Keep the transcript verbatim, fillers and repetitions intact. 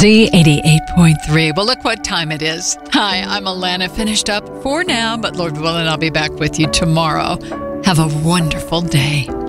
Z eighty-eight point three. Well, look what time it is. Hi, I'm Alana. Finished up for now, but Lord willing, I'll be back with you tomorrow. Have a wonderful day.